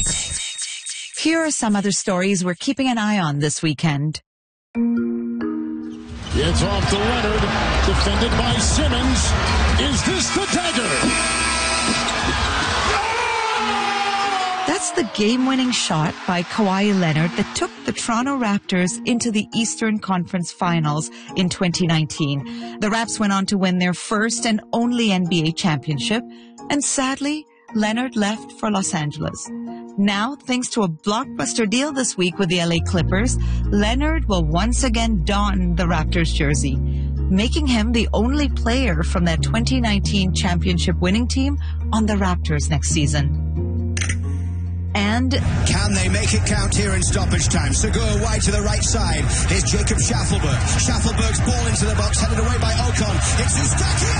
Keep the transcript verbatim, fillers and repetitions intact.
Here are some other stories we're keeping an eye on this weekend. It's off to Leonard, defended by Simmons. Is this the dagger? That's the game-winning shot by Kawhi Leonard that took the Toronto Raptors into the Eastern Conference Finals in twenty nineteen. The Raps went on to win their first and only N B A championship, and sadly, Leonard left for Los Angeles. Now, thanks to a blockbuster deal this week with the L A Clippers, Leonard will once again don the Raptors jersey, making him the only player from that twenty nineteen championship winning team on the Raptors next season. And can they make it count here in stoppage time? Segura wide to the right side. Here's Jacob Schaffelberg. Schaffelberg's ball into the box, headed away by Ocon. It's Ustaki.